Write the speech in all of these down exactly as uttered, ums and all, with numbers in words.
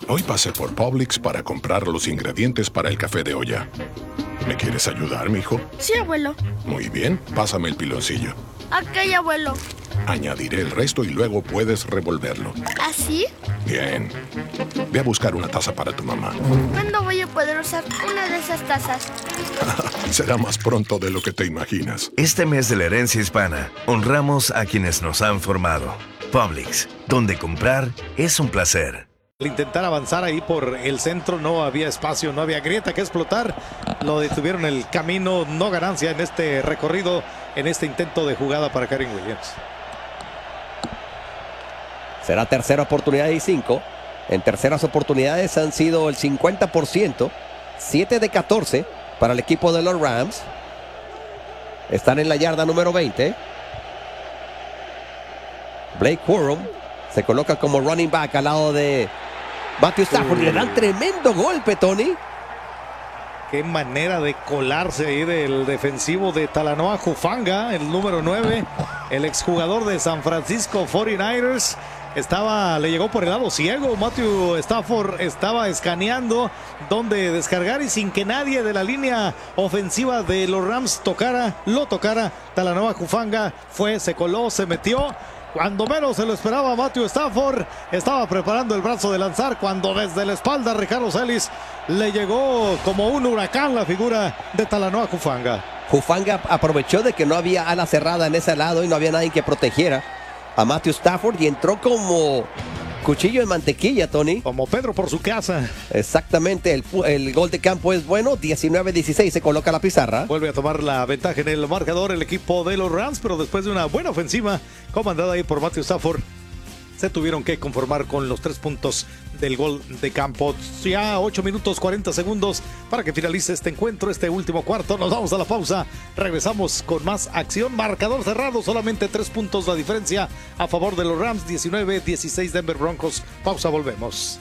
Hoy pasé por Publix para comprar los ingredientes para el café de olla. ¿Me quieres ayudar, mijo? Sí, abuelo. Muy bien, pásame el piloncillo. Ok, abuelo. Añadiré el resto y luego puedes revolverlo. ¿Así? Bien. Ve a buscar una taza para tu mamá. ¿Cuándo voy a poder usar una de esas tazas? Será más pronto de lo que te imaginas. Este mes de la herencia hispana, honramos a quienes nos han formado. Publix, donde comprar es un placer. Al intentar avanzar ahí por el centro no había espacio, no había grieta que explotar. Lo detuvieron el camino, no ganancia en este recorrido, en este intento de jugada para Kyren Williams. Será tercera oportunidad y cinco. En terceras oportunidades han sido el cincuenta por ciento. siete de catorce para el equipo de los Rams. Están en la yarda número veinte. Blake Corum se coloca como running back al lado de Matthew Stafford. Uh. Le dan tremendo golpe, Tony. Qué manera de colarse ahí del defensivo de Talanoa Hufanga, el número nueve, el exjugador de San Francisco cuarenta y nueve ers. Estaba, le llegó por el lado ciego. Matthew Stafford estaba escaneando dónde descargar y sin que nadie de la línea ofensiva de los Rams tocara, lo tocara. Talanoa Hufanga fue, se coló, se metió. Cuando menos se lo esperaba Matthew Stafford, estaba preparando el brazo de lanzar cuando desde la espalda Ricardo Celis le llegó como un huracán la figura de Talanoa Hufanga. Hufanga aprovechó de que no había ala cerrada en ese lado y no había nadie que protegiera a Matthew Stafford y entró como cuchillo de mantequilla, Tony. Como Pedro por su casa. Exactamente, el, el gol de campo es bueno, diecinueve dieciséis se coloca la pizarra. Vuelve a tomar la ventaja en el marcador el equipo de los Rams, pero después de una buena ofensiva comandada ahí por Matthew Stafford, se tuvieron que conformar con los tres puntos del gol de campo. Ya ocho minutos cuarenta segundos para que finalice este encuentro, este último cuarto. Nos vamos a la pausa. Regresamos con más acción. Marcador cerrado, solamente tres puntos la diferencia a favor de los Rams. diecinueve dieciséis Denver Broncos. Pausa, volvemos.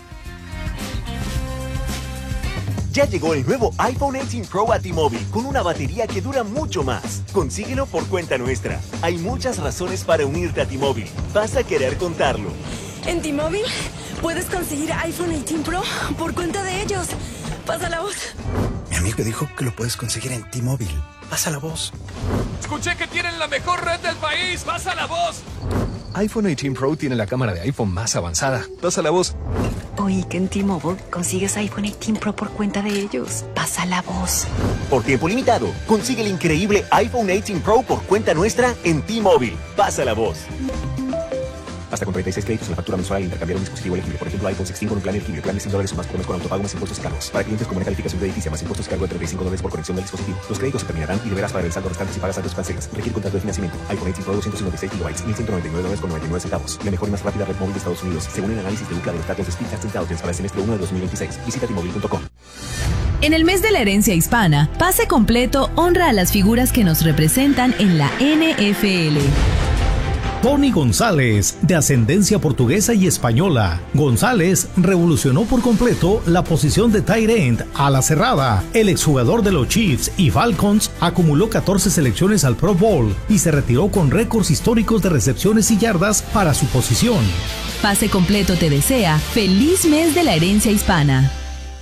Ya llegó el nuevo iPhone dieciocho Pro a T-Mobile con una batería que dura mucho más. Consíguelo por cuenta nuestra. Hay muchas razones para unirte a T-Mobile. Vas a querer contarlo. En T-Mobile puedes conseguir iPhone dieciocho Pro por cuenta de ellos. Pasa la voz. Mi amigo dijo que lo puedes conseguir en T-Mobile. Pasa la voz. Escuché que tienen la mejor red del país. Pasa la voz. iPhone dieciocho Pro tiene la cámara de iPhone más avanzada. Pasa la voz. Oí que en T-Mobile consigues iPhone dieciocho Pro por cuenta de ellos. Pasa la voz. Por tiempo limitado, consigue el increíble iPhone dieciocho Pro por cuenta nuestra en T-Mobile. Pasa la voz. Hasta con treinta y seis créditos en la factura mensual al intercambiar un dispositivo elegible. Por ejemplo, iPhone dieciséis con un plan elegible. Plan de cien dólares o más por mes con autopago más impuestos y cargos. Para clientes con buena calificación crediticia más impuestos y cargo de treinta y cinco dólares por conexión del dispositivo. Los créditos se terminarán y deberás pagar el saldo restante si pagas antes cancelas. Requiere contrato de financiamiento. iPhone dieciocho Pro doscientos cincuenta y seis gigabytes, mil ciento noventa y nueve dólares con noventa y nueve centavos. La mejor y más rápida red móvil de Estados Unidos, según el análisis de Ookla de los datos de Speedtest Intelligence para el semestre uno de dos mil veintiséis. Visita T Mobile punto com. En el mes de la herencia hispana, Pase Completo honra a las figuras que nos representan en la N F L. Tony González, de ascendencia portuguesa y española. González revolucionó por completo la posición de tight end a la cerrada. El exjugador de los Chiefs y Falcons acumuló catorce selecciones al Pro Bowl y se retiró con récords históricos de recepciones y yardas para su posición. Pase Completo te desea feliz mes de la herencia hispana.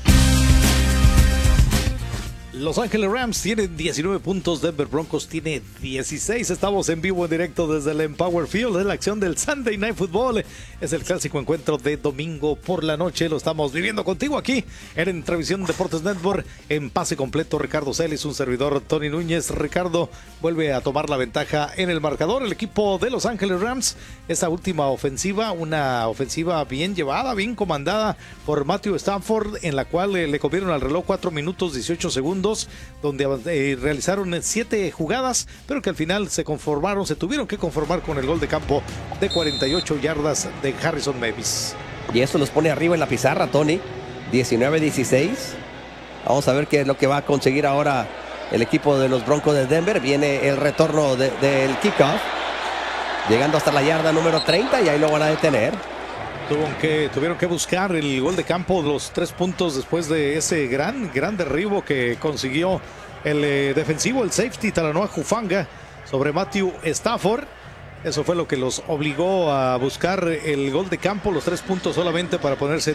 Los Ángeles Rams tienen diecinueve puntos, Denver Broncos tiene dieciséis. Estamos en vivo en directo desde el Empower Field. Es la acción del Sunday Night Football. Es el clásico encuentro de domingo por la noche. Lo estamos viviendo contigo aquí en Entrevisión Deportes Network. En Pase Completo, Ricardo Celis, un servidor, Tony Núñez. Ricardo vuelve a tomar la ventaja en el marcador. El equipo de Los Ángeles Rams, esa última ofensiva, una ofensiva bien llevada, bien comandada por Matthew Stafford, en la cual eh, le comieron al reloj cuatro minutos dieciocho segundos. Donde eh, realizaron siete jugadas, pero que al final se conformaron, se tuvieron que conformar con el gol de campo de cuarenta y ocho yardas de Harrison Mavis. Y eso los pone arriba en la pizarra, Tony. diecinueve dieciséis. Vamos a ver qué es lo que va a conseguir ahora el equipo de los Broncos de Denver. Viene el retorno de, del kickoff, llegando hasta la yarda número treinta y ahí lo van a detener. Tuvieron que, tuvieron que buscar el gol de campo, los tres puntos después de ese gran, gran derribo que consiguió el eh, defensivo, el safety Talanoa Hufanga sobre Matthew Stafford. Eso fue lo que los obligó a buscar el gol de campo, los tres puntos solamente para ponerse